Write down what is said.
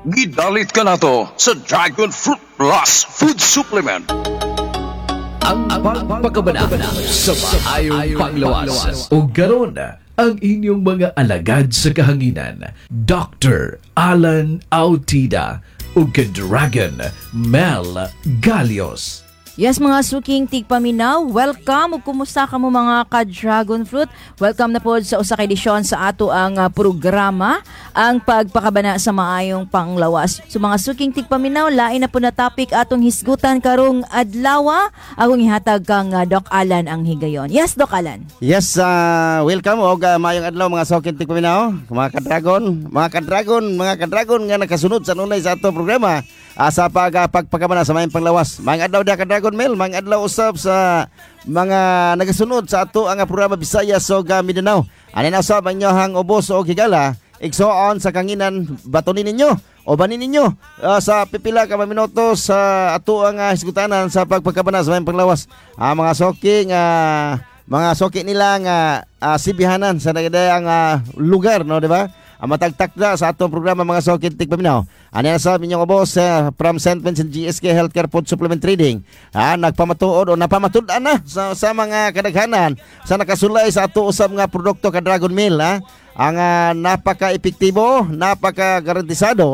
Gidalit ka na to sa Dragon Fruit Plus Food Supplement. Ang pagpakabanana sa maayong panglawas. O garon ang inyong mga alagad sa kahanginan, Dr. Alan Autida o Dragon Mel Galios. Yes, mga suking tigpaminaw, welcome ug kumusta ka mo mga ka-dragon fruit? Welcome na po sa usa ka edisyon sa ato ang programa, ang pagpakabana sa maayong panglawas. So mga suking tigpaminaw, lain na po na topic atong hisgutan karong adlaw. Akong ihatag kang Doc Alan ang higayon. Yes, Doc Alan. Yes, welcome og maayong adlaw mga suking tigpaminaw, mga ka-dragon nga nakasunod sa nunay sa ato programa. Sa pagpakabana sa maayong panglawas. Mga adlaw da ka-Dragon Mail, mga adlaw usab sa mga nagasunod sa ato ang programa Visayas ug Mindanao. Ani na usab ang inyohang ubos o higala, igsoon sa kanginan batunin ninyo o banin ninyo sa pipila ka minuto sa ato ang hisgutanan sa pagpakabana sa maayong panglawas. Mga soki nila nga sibihanan sa nagdayang lugar, no, di ba? Matagtakda sa atong programa mga sokit tigpaminaw. Ano na sa inyong boss from St. Vincent GSK Healthcare Food Supplement Trading. Nagpamatuod o napamatudan na sa mga kadaghanan sa nakasulay sa ato usab nga produkto ka Dragon Meal. Ang napaka-epektibo, napaka-garantisado